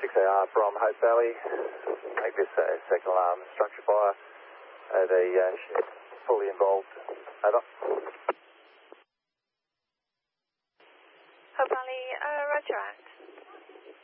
6AR from Hope Valley. Make this second alarm structure fire. The shed fully involved. Over. Hope Valley, roger.